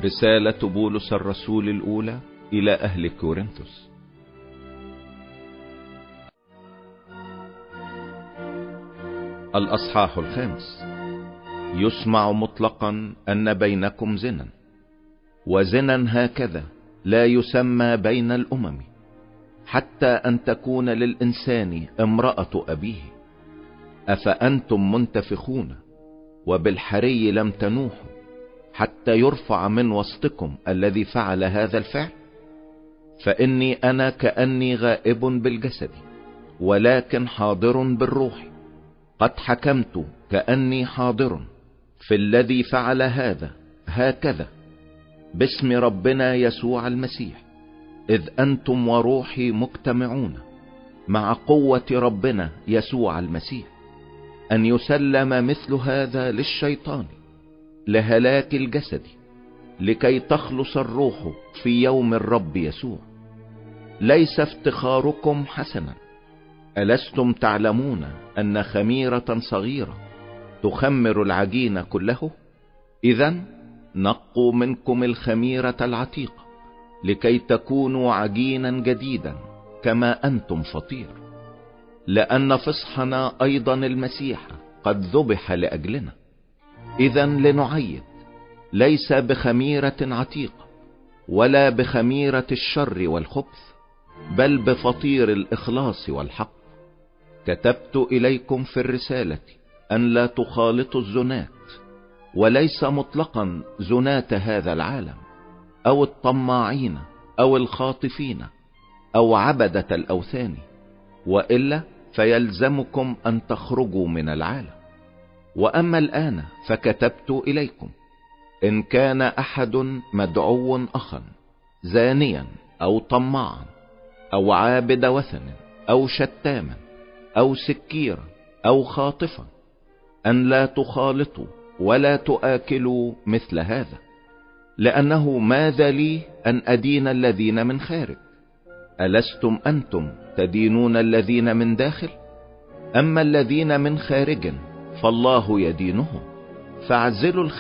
رسالة بولس الرسول الأولى إلى أهل كورنثوس. الأصحاح 5. يسمع مطلقا أن بينكم زنا، وزنا هكذا لا يسمى بين الأمم، حتى أن تكون للإنسان امرأة أبيه. أفأنتم منتفخون وبالحري لم تنوحوا حتى يرفع من وسطكم الذي فعل هذا الفعل؟ فإني أنا كأني غائب بالجسد ولكن حاضر بالروح، قد حكمت كأني حاضر في الذي فعل هذا هكذا باسم ربنا يسوع المسيح، إذ أنتم وروحي مجتمعون مع قوة ربنا يسوع المسيح، أن يسلم مثل هذا للشيطان لهلاك الجسد، لكي تخلص الروح في يوم الرب يسوع. ليس افتخاركم حسنا، ألستم تعلمون أن خميرة صغيرة تخمر العجين كله؟ إذن نقوا منكم الخميرة العتيقة لكي تكونوا عجينا جديدا كما أنتم فطير، لأن فصحنا أيضا المسيح قد ذبح لأجلنا. إذن لنعيد، ليس بخميرة عتيقة ولا بخميرة الشر والخبث، بل بفطير الإخلاص والحق. كتبت إليكم في الرسالة أن لا تخالطوا الزنات، وليس مطلقا زنات هذا العالم أو الطماعين أو الخاطفين أو عبدة الأوثان، وإلا فيلزمكم أن تخرجوا من العالم. وأما الآن فكتبت إليكم إن كان أحد مدعو أخا زانيا أو طماعا أو عابد وثن أو شتاما أو سكيرا أو خاطفا، أن لا تخالطوا ولا تآكلوا مثل هذا، لأنه ماذا لي أن أدين الذين من خارج؟ ألستم أنتم تدينون الذين من داخل؟ أما الذين من خارج فالله يدينهم. فاعزلوا